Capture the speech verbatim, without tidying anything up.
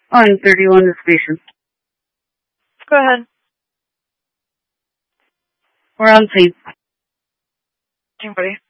On thirty-one reservation. Go ahead. We're on scene. Anybody?